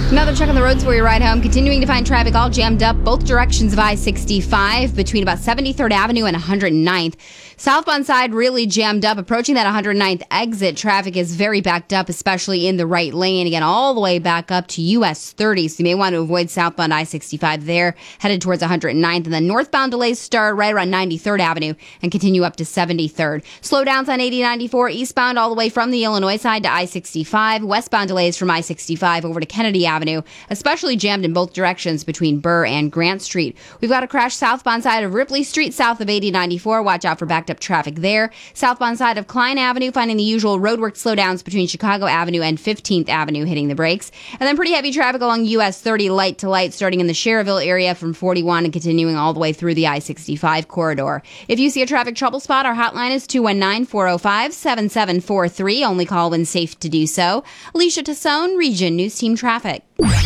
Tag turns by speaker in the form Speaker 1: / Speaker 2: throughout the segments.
Speaker 1: Another check on the roads for your ride home. Continuing to find traffic all jammed up both directions of I-65 between about 73rd Avenue and 109th. Southbound side really jammed up. Approaching that 109th exit, traffic is very backed up, especially in the right lane. Again, all the way back up to US 30. So you may want to avoid southbound I-65 there, headed towards 109th. And then northbound delays start right around 93rd Avenue and continue up to 73rd. Slowdowns on 80-94 eastbound all the way from the Illinois side to I-65. Westbound delays from I-65 over to Kennedy Avenue, especially jammed in both directions between Burr and Grant Street. We've got a crash southbound side of Ripley Street, south of 80-94. Watch out for backed up traffic there. Southbound side of Klein Avenue, finding the usual roadwork slowdowns between Chicago Avenue and 15th Avenue, hitting the brakes. And then pretty heavy traffic along US 30 light to light, starting in the Cherville area from 41 and continuing all the way through the I-65 corridor. If you see a traffic trouble spot, our hotline is 219-405-7743. Only call when safe to do so. Alicia Tassone, Region News Team Traffic.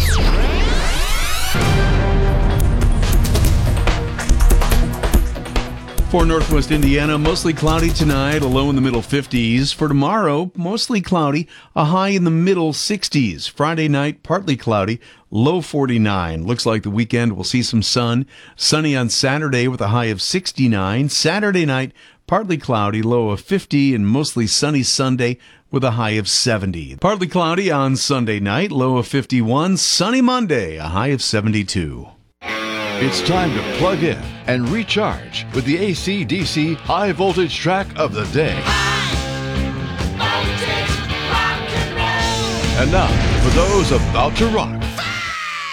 Speaker 2: For Northwest Indiana, mostly cloudy tonight, a low in the middle 50s. For tomorrow, mostly cloudy, a high in the middle 60s. Friday night, partly cloudy, low 49. Looks like the weekend will see some sun. Sunny on Saturday with a high of 69. Saturday night, partly cloudy, low of 50, and mostly sunny Sunday with a high of 70. Partly cloudy on Sunday night, low of 51. Sunny Monday, a high of 72.
Speaker 3: It's time to plug in and recharge with the AC/DC high voltage track of the day. And now, for those about to rock,